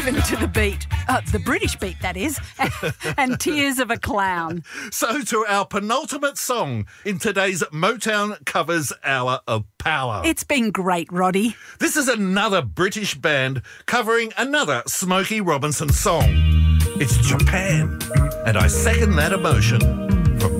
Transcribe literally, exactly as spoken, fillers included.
moving to the beat, uh, the British beat that is, and Tears of a Clown. So to our penultimate song in today's Motown Covers Hour of Power. It's been great, Roddy. This is another British band covering another Smokey Robinson song. It's Japan, and I second that emotion.